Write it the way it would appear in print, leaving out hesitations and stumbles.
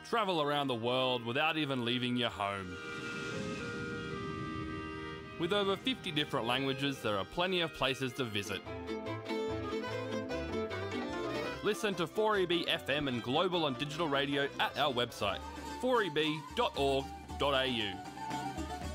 Travel around the world without even leaving your home. With over 50 different languages, there are plenty of places to visit. Listen to 4EB FM and global on digital radio at our website, 4eb.org.au.